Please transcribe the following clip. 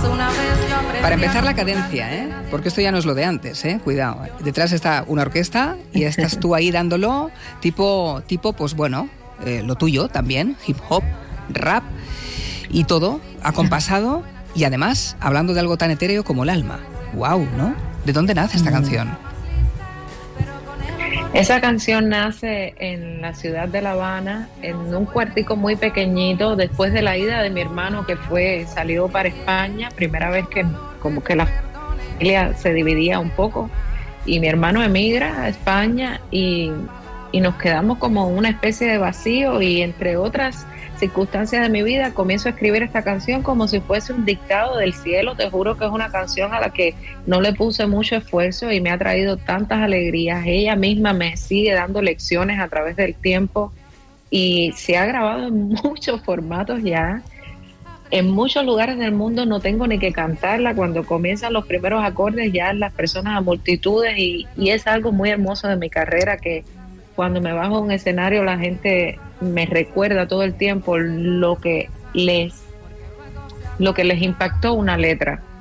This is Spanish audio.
Para empezar la cadencia, porque esto ya no es lo de antes, cuidado. Detrás está una orquesta y estás tú ahí dándolo, tipo pues bueno, lo tuyo también, hip hop, rap y todo, acompasado y además hablando de algo tan etéreo como el alma. ¡Wow!, ¿no? ¿De dónde nace esta canción? Esa canción nace en la ciudad de La Habana, en un cuartico muy pequeñito, después de la ida de mi hermano que salió para España, primera vez que como que la familia se dividía un poco, y mi hermano emigra a España y nos quedamos como una especie de vacío, y entre otras circunstancias de mi vida comienzo a escribir esta canción como si fuese un dictado del cielo. Te juro que es una canción a la que no le puse mucho esfuerzo y me ha traído tantas alegrías. Ella misma me sigue dando lecciones a través del tiempo y se ha grabado en muchos formatos ya. En muchos lugares del mundo no tengo ni que cantarla. Cuando comienzan los primeros acordes ya las personas a multitudes, y es algo muy hermoso de mi carrera, que cuando me bajo a un escenario la gente me recuerda todo el tiempo lo que les impactó una letra.